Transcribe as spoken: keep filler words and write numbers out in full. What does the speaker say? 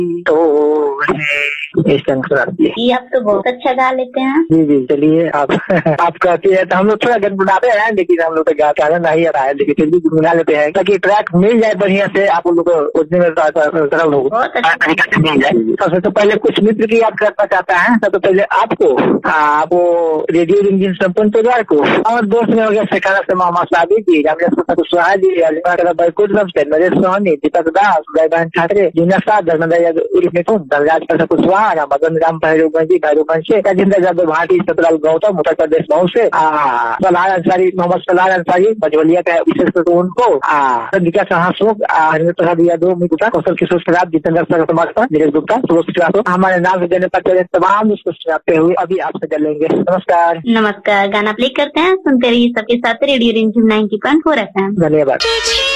तो इस ढंग से आती है। जी आप तो बहुत अच्छा गा लेते हैं। जी जी चलिए आप आप कहती है तो हम लोग थोड़ा गनगुनाते हैं, लेकिन हम लोग तो गाता है नहीं आ रहा है, लेकिन फिर भी गुनगुना लेते हैं ताकि ट्रैक मिल जाए बढ़िया से, आप लोग को उतने में सरल हो तरीका से मिल जाए। सबसे तो पहले कुछ मित्र की याद करना चाहता है। सबसे पहले आपको आपको रेडियो रिमझिम संपूर्ण परिवार को और दोस्त में हो गया शेखाना से मोहम्मद साबिर जी, रामदास कुशवाहा जी, अलीमा बैकुंठ से नरेश सोहनी, दीपक दास, उदयभान ठाकरे, जीना साहब, धर्मेंद्र उर्फ निपुण, धनराज प्रसाद कुशवाहा, मदन राम भैरवगंज जी, भैरवगंज से राजेंद्र यादव भाटी, सतलाल गौतम उत्तर प्रदेश मऊ से, सलाह अंसारी, मोहम्मद सलाह अंसारी मझोलिया का विशेष तो उनको, संदिका साहसोक, हरिंद्र प्रसाद यादव, गुप्ता, कौशल किशोर शराब, जितेंद्र समाजपा, नीरज गुप्ता, सुरेश श्रीवास्तव, हमारे नाम से देने पर तमाम उसको सुनाते हुए अभी आपसे चलेंगे। नमस्कार। नमस्कार। गाना प्ले करते हैं, सुनते रहिए सबके साथ रेडियो रिमझिम नाइन्टी पॉइंट फोर एफ एम। धन्यवाद।